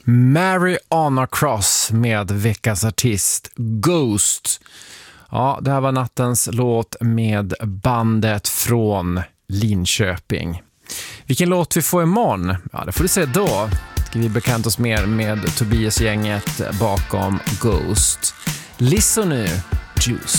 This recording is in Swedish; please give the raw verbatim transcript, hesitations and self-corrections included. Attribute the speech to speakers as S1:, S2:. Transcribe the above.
S1: Mary Honor Cross med veckans artist Ghost. Ja, det här var nattens låt med bandet från Linköping. Vilken låt vi får imorgon? Ja, det får du se då. Ska vi bekanta oss mer med Tobias-gänget bakom Ghost. Listen nu, Juice.